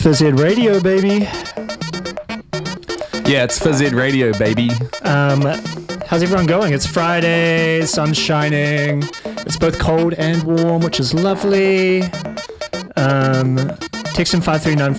Fizz Ed Radio, baby. Yeah, it's Fizz Ed Radio, baby. How's everyone going? It's Friday, sun's shining. It's both cold and warm, which is lovely. Text in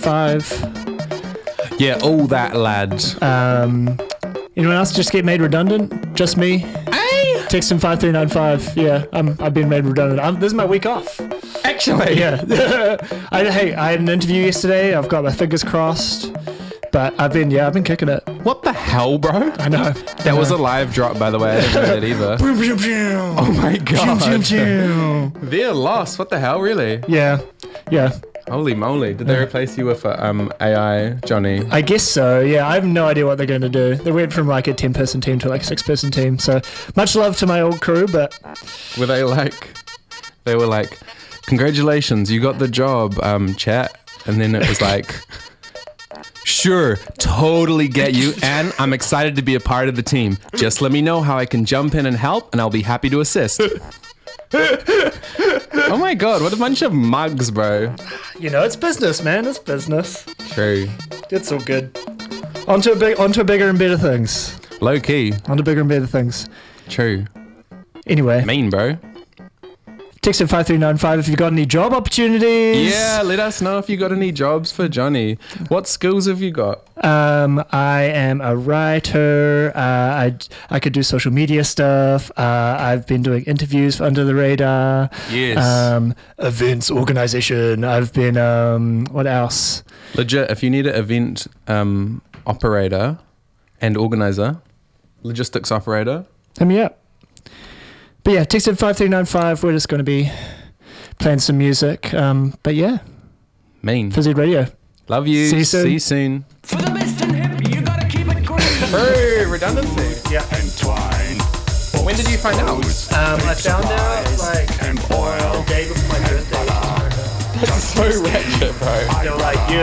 5395. Yeah, all that, lad. Anyone else just get made redundant? Just me? Hey! Text in 5395. Yeah, I've been made redundant. This is my week off. Actually. Yeah. I had an interview yesterday. I've got my fingers crossed. But I've been kicking it. What the hell, bro? I know. That was a live drop, by the way. I didn't know that either. Oh my god. They're lost. What the hell, really? Yeah. Holy moly. Did they replace you with AI Johnny? I guess so, yeah. I have no idea what they're going to do. They went from like a 10-person team to like a 6-person team. So much love to my old crew, but... Were they were like, congratulations, you got the job, chat. And then it was like... Sure, totally get you, and I'm excited to be a part of the team. Just let me know how I can jump in and help, and I'll be happy to assist. Oh my god, what a bunch of mugs, bro. You know, it's business, man. It's business. True. It's all good. On to bigger and better things. Low key. On to bigger and better things. True. Anyway. Mean, bro. Text at 5395 if you've got any job opportunities. Yeah, let us know if you got any jobs for Johnny. What skills have you got? I am a writer. I could do social media stuff. I've been doing interviews for Under the Radar. Yes. Events organization. I've been, what else? Legit, if you need an event operator and organizer, logistics operator. Hit me up. But yeah, text at 5395. We're just going to be playing some music. But yeah. Mean. Fizz Ed Radio. Love you. See you soon. For the best in hip, you gotta keep it green. True. Redundancy. Yeah. Entwine. When did you find out? I found out like and oil. the day before my birthday. That's so ratchet, bro. They were like,